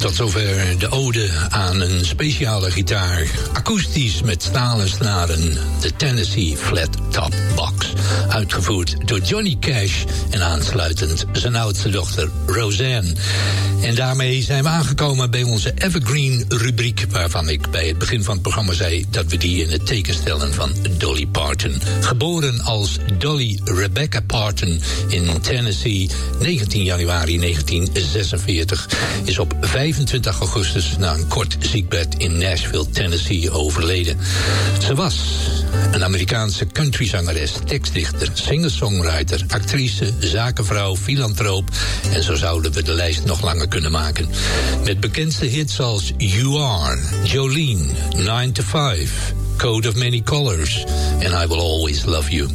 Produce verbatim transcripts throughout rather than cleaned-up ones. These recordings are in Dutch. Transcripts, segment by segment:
tot zover de ode aan een speciale gitaar. Akoestisch met stalen snaren. De Tennessee Flat Top Box. Uitgevoerd door Johnny Cash en aansluitend zijn oudste dochter Roseanne. En daarmee zijn we aangekomen bij onze Evergreen rubriek, waarvan ik bij het begin van het programma zei dat we die in het teken stellen van Dolly Parton. Geboren als Dolly Rebecca Parton in Tennessee, negentien januari negentien zesenveertig, is op vijfentwintig augustus na een kort ziekbed in Nashville, Tennessee overleden. Ze was een Amerikaanse countryzangeres, tekstdichter, singer-songwriter, actrice, zakenvrouw, filantroop en zo zouden we de lijst nog langer kunnen maken. Met bekendste hits als You Are, Jolene, nine to five, Code of Many Colors en I Will Always Love You.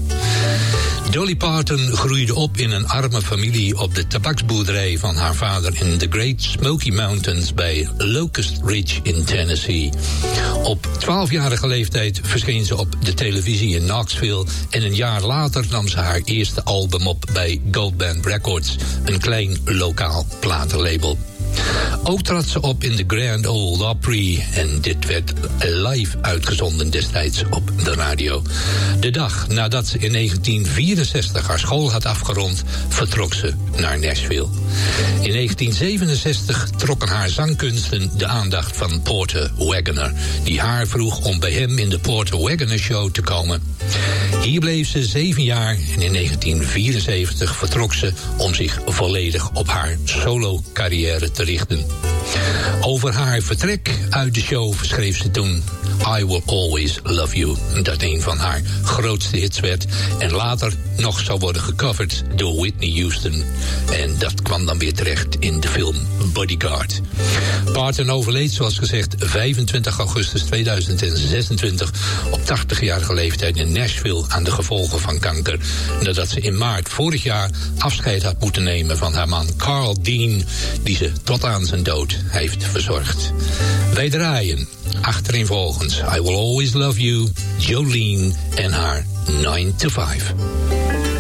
Dolly Parton groeide op in een arme familie op de tabaksboerderij van haar vader in de Great Smoky Mountains bij Locust Ridge in Tennessee. Op twaalfjarige leeftijd verscheen ze op de televisie in Knoxville en een jaar later nam ze haar eerste album op bij Gold Band Records, een klein lokaal platenlabel. Ook trad ze op in de Grand Ole Opry en dit werd live uitgezonden destijds op de radio. De dag nadat ze in negentien vierenzestig haar school had afgerond, vertrok ze naar Nashville. In negentien zevenenzestig trokken haar zangkunsten de aandacht van Porter Wagoner, die haar vroeg om bij hem in de Porter Wagoner Show te komen. Hier bleef ze zeven jaar en in negentien vierenzeventig vertrok ze om zich volledig op haar solo-carrière te richten. Over haar vertrek uit de show schreef ze toen I Will Always Love You, dat een van haar grootste hits werd en later nog zou worden gecoverd door Whitney Houston. En dat kwam dan weer terecht in de film Bodyguard. Parton overleed, zoals gezegd, vijfentwintig augustus tweeduizend zesentwintig op tachtigjarige leeftijd in Nashville aan de gevolgen van kanker, nadat ze in maart vorig jaar afscheid had moeten nemen van haar man Carl Dean, die ze tot aan zijn dood heeft verzorgd. Wij draaien achtereenvolgens I Will Always Love You, Jolene en haar nine to five.